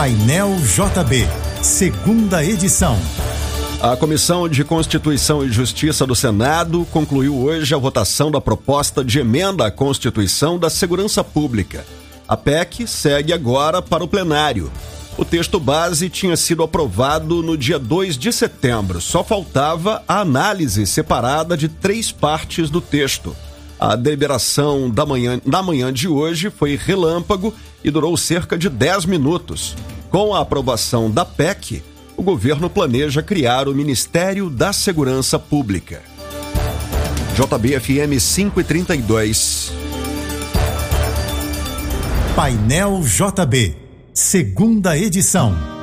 Painel JB, segunda edição. A Comissão de Constituição e Justiça do Senado concluiu hoje a votação da proposta de emenda à Constituição da Segurança Pública. A PEC segue agora para o plenário. O texto base tinha sido aprovado no dia 2 de setembro. Só faltava a análise separada de 3 partes do texto. A deliberação na manhã de hoje foi relâmpago e durou cerca de 10 minutos. Com a aprovação da PEC, o governo planeja criar o Ministério da Segurança Pública. JB-FM 532. Painel JB, segunda edição.